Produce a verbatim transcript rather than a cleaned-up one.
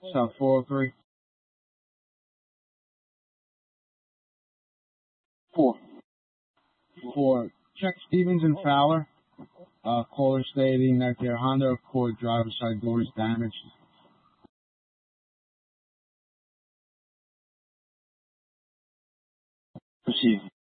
South four oh three. Four. Four. Check Stevens and Fowler. Uh, caller stating that their Honda Accord driver's side door is damaged. Proceed.